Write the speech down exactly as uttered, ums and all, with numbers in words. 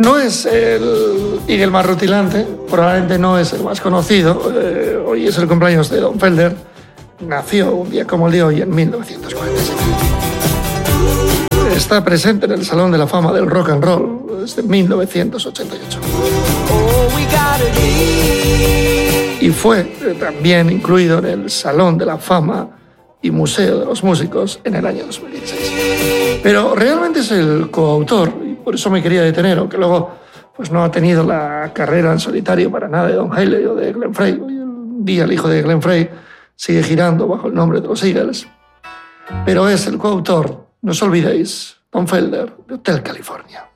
No es el Eagle más rutilante, probablemente no es el más conocido. Eh, hoy es el cumpleaños de Don Felder. Nació un día como el de hoy, en mil novecientos cuarenta y seis. Está presente en el Salón de la Fama del Rock and Roll desde mil novecientos ochenta y ocho. Y fue eh, también incluido en el Salón de la Fama y Museo de los Músicos en el año dos mil dieciséis. Pero realmente es el coautor, y por eso me quería detener, aunque luego pues, no ha tenido la carrera en solitario para nada de Don Henley o de Glenn Frey. Hoy en día el hijo de Glenn Frey sigue girando bajo el nombre de los Eagles. Pero es el coautor, no os olvidéis, Don Felder, de Hotel California.